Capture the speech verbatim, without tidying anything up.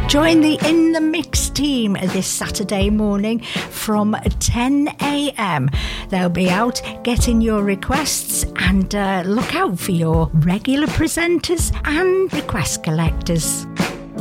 Join the In The Mix team this Saturday morning from ten a.m. They'll be out getting your requests, and uh, look out for your regular presenters and request collectors.